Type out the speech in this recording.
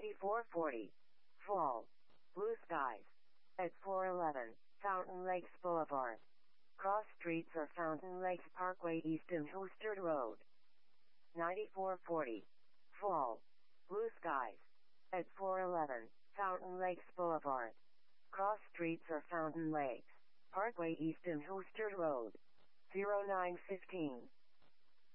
9440. Fall. Blue skies. At 411 Fountain Lakes Boulevard. Cross streets are Fountain Lakes Parkway East and Hoosterd Road. 9440. Fall. Blue skies. At 411 Fountain Lakes Boulevard. Cross streets are Fountain Lakes Parkway East and Hoosterd Road. 0915.